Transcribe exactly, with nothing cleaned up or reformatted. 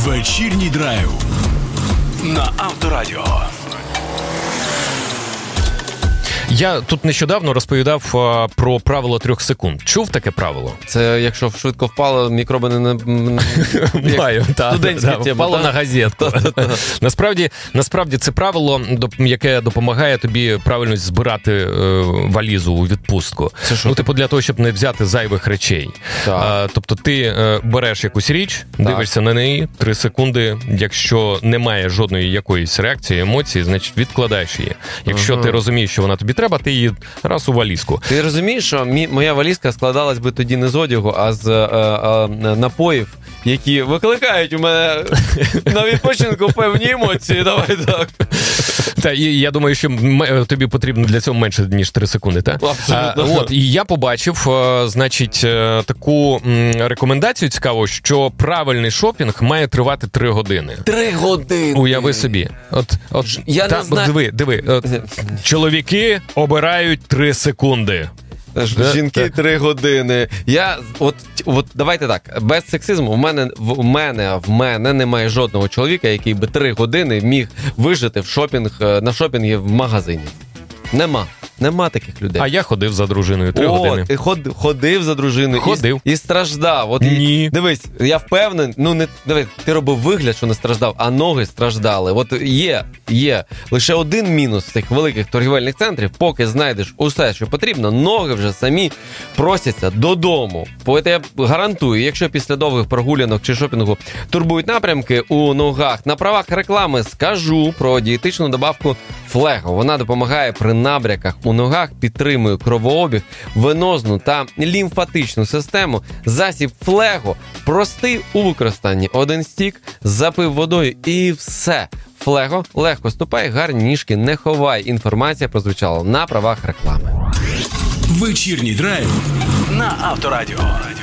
Вечірній драйв на Авторадіо. Я тут нещодавно розповідав а, про правило трьох секунд. Чув таке правило? Це якщо швидко впало, мікроби не... Маю, так. Впало на газетку. Насправді, насправді це правило, яке допомагає тобі правильно збирати е, валізу у відпустку. Це що? Ну, типу, для того, щоб не взяти зайвих речей. А, тобто ти е, береш якусь річ, так. дивишся на неї, три секунди, якщо немає жодної якоїсь реакції, емоції, значить відкладаєш її. Якщо ага. ти розумієш, що вона тобі треба, ти її раз у валізку. Ти розумієш, що мі, моя валізка складалась би тоді не з одягу, а з а, а, напоїв, які викликають у мене на відпочинку певні емоції. Давай так. Та, і я думаю, що м- тобі потрібно для цього менше, ніж три секунди, так? Абсолютно. А, от, і я побачив, а, значить, таку м, рекомендацію цікаву, що правильний шопінг має тривати три години. Три години? Уяви собі. От, от, я та, не знаю. Диви, диви. От, чоловіки обирають три секунди. Жінки три години. Я, от, от давайте так, без сексизму, у мене, в мене, в мене немає жодного чоловіка, який би три години міг вижити в шопінг, на шопінгі в магазині. Нема. Нема таких людей. А я ходив за дружиною три О, години. Ти ход, ходив за дружиною ходив. І, і страждав. От Ні. І, дивись, я впевнений, ну не дивись, ти робив вигляд, що не страждав, а ноги страждали. От є, є лише один мінус цих великих торгівельних центрів, поки знайдеш усе, що потрібно, ноги вже самі просяться додому. Бо я гарантую, якщо після довгих прогулянок чи шопінгу турбують напрямки у ногах, на правах реклами скажу про дієтичну добавку Флего. Вона допомагає при набряках у ногах, підтримує кровообіг, венозну та лімфатичну систему. Засіб Флего простий у використанні. Один стік, запив водою і все. Флего легко ступай, гарні ніжки не ховай. Інформація прозвучала на правах реклами. Вечірній драйв на Авторадіо.